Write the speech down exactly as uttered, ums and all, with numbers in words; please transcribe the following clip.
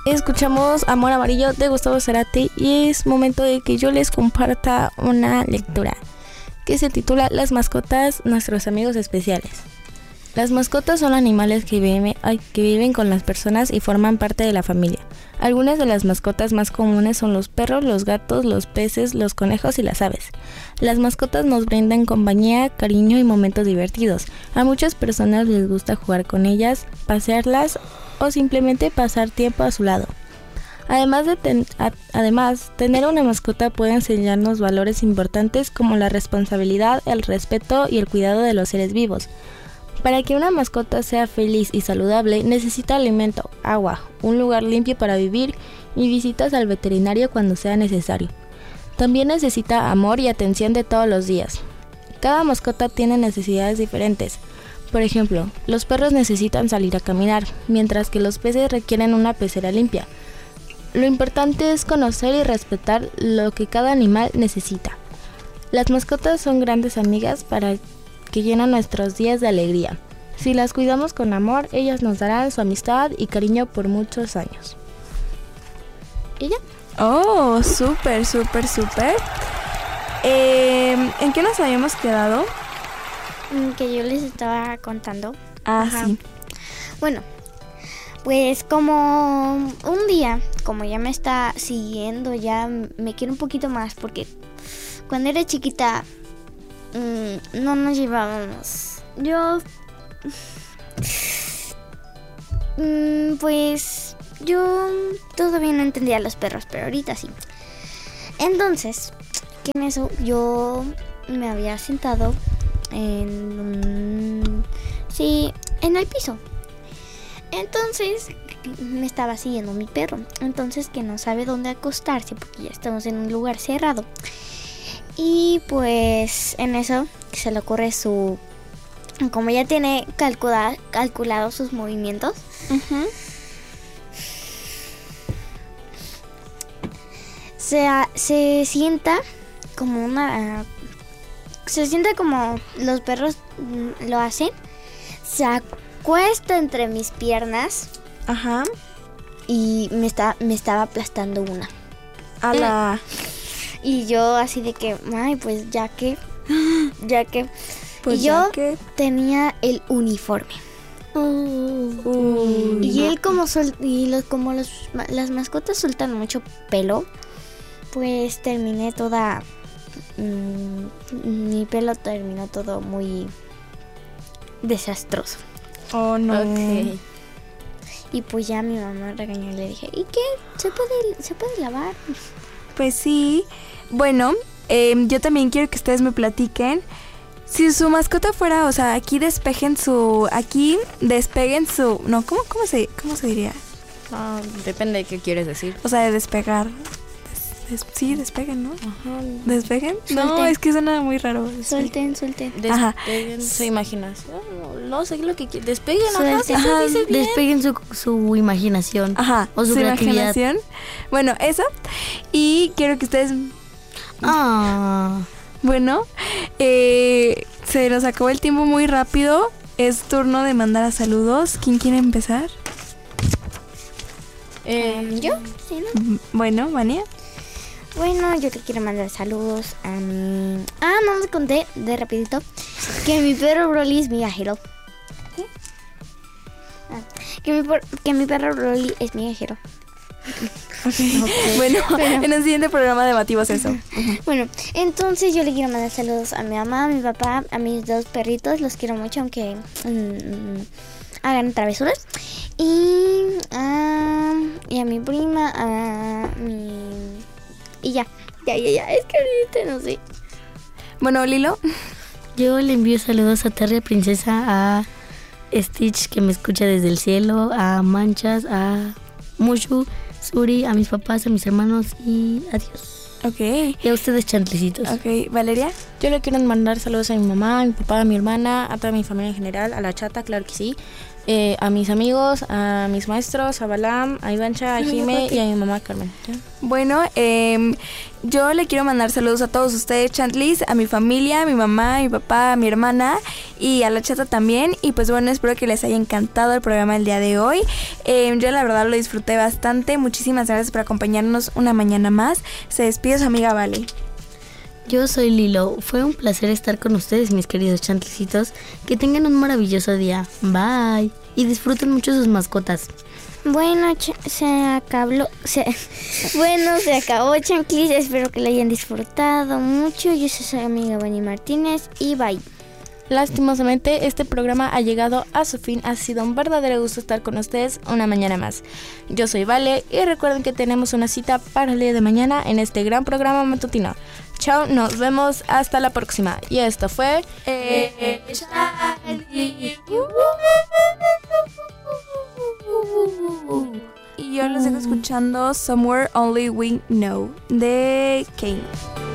Escuchamos Amor Amarillo de Gustavo Cerati y es momento de que yo les comparta una lectura que se titula Las mascotas, nuestros amigos especiales. Las mascotas son animales que viven, que viven con las personas y forman parte de la familia. Algunas de las mascotas más comunes son los perros, los gatos, los peces, los conejos y las aves. Las mascotas nos brindan compañía, cariño y momentos divertidos. A muchas personas les gusta jugar con ellas, pasearlas o simplemente pasar tiempo a su lado. Además, de ten- a- además, tener una mascota puede enseñarnos valores importantes como la responsabilidad, el respeto y el cuidado de los seres vivos. Para que una mascota sea feliz y saludable, necesita alimento, agua, un lugar limpio para vivir y visitas al veterinario cuando sea necesario. También necesita amor y atención de todos los días. Cada mascota tiene necesidades diferentes. Por ejemplo, los perros necesitan salir a caminar, mientras que los peces requieren una pecera limpia. Lo importante es conocer y respetar lo que cada animal necesita. Las mascotas son grandes amigas para que llenan nuestros días de alegría. Si las cuidamos con amor, ellas nos darán su amistad y cariño por muchos años. ¿Y ya? Oh, súper, súper, súper. Eh, ¿En qué nos habíamos quedado? Que yo les estaba contando. Ah, Ajá. sí. Bueno, pues como un día, como ya me está siguiendo, ya me quiero un poquito más porque cuando era chiquita mmm, no nos llevábamos. Yo, mmm, pues yo todavía no entendía a los perros, pero ahorita sí. Entonces, que en eso yo me había sentado en un, sí, en el piso. Entonces me estaba siguiendo mi perro, entonces que no sabe dónde acostarse porque ya estamos en un lugar cerrado. Y pues en eso se le ocurre su, como ya tiene calculado, calculado sus movimientos, Uh-huh. se, se sienta como una, se sienta como los perros lo hacen, se acuesta entre mis piernas. Ajá. Y me, está, me estaba aplastando una. A la... Y yo así de que, ay, pues ya que, ya que. Pues y yo ya que... tenía el uniforme. Uy, Y no. él como sol, y los, como los, las mascotas sueltan mucho pelo, pues terminé toda, mmm, mi pelo terminó todo muy desastroso. Oh, no. Ok. Y pues ya mi mamá regañó y le dije, ¿y qué? ¿Se puede, se puede lavar? Pues sí. Bueno, eh, yo también quiero que ustedes me platiquen. Si su mascota fuera, o sea, aquí despejen su... Aquí despeguen su... No, ¿cómo, cómo, se, cómo se diría? Ah, depende de qué quieres decir. O sea, de despegar. Des- des- sí, despeguen, ¿no? Ajá. ¿Despeguen? No, Suelten. es que suena muy raro. Suelten, suelten. Ajá. Despeguen su imaginación. No, no sé lo que quieres. Despeguen, ajá, sí Suelten. se Ajá, dice bien. Despeguen su, su imaginación. Ajá, O su creatividad. imaginación. Bueno, eso. Y quiero que ustedes... Ah, Bueno, eh, se nos acabó el tiempo muy rápido. Es turno de mandar a saludos. ¿Quién quiere empezar? Eh, ¿Yo? Sí, ¿no? Mm, Bueno, Vania. Bueno, yo te quiero mandar saludos a mi... Ah, no me conté de rapidito que mi perro Broly es mi viajero. ¿Sí? Ah, que, mi per- que mi perro Broly es mi viajero. Bueno, en el siguiente programa debatimos eso. Bueno, entonces yo le quiero mandar saludos a mi mamá, a mi papá, a mis dos perritos. Los quiero mucho, aunque mm, hagan travesuras. Y a, y a mi prima, a mi... Y ya, ya, ya, ya. Es que ahorita no sé. Bueno, Lilo. yo le envío saludos a Terry Princesa, a Stitch que me escucha desde el cielo, a Manchas, a Mushu, Suri, a mis papás, a mis hermanos y adiós. Ok, Y a ustedes, chantlecitos. ok. Valeria. Yo le quiero mandar saludos a mi mamá, a mi papá, a mi hermana, a toda mi familia en general, a la chata, claro que sí. eh, a mis amigos, a mis maestros, a Balam, a Ivancha, a Jime y a mi mamá Carmen. ¿Ya? Bueno, eh, yo le quiero mandar saludos a todos ustedes, Chantlis, a mi familia, a mi mamá, a mi papá, a mi hermana y a la chata también. Y pues bueno, espero que les haya encantado el programa el día de hoy. Eh, yo la verdad lo disfruté bastante. Muchísimas gracias por acompañarnos una mañana más. Se despide su amiga Vale. Yo soy Lilo. Fue un placer estar con ustedes, mis queridos chantlicitos. Que tengan un maravilloso día. Bye. Y disfruten mucho sus mascotas. Bueno, ch- se acabó. Se, bueno, se acabó, Chanclis. Espero que lo hayan disfrutado mucho. Yo soy su amiga Vani Martínez y bye. Lastimosamente, este programa ha llegado a su fin. Ha sido un verdadero gusto estar con ustedes una mañana más. Yo soy Vale y recuerden que tenemos una cita para el día de mañana en este gran programa matutino. Chao, nos vemos hasta la próxima. Y esto fue... Eh, Y yo los dejo escuchando Somewhere Only We Know de Kane.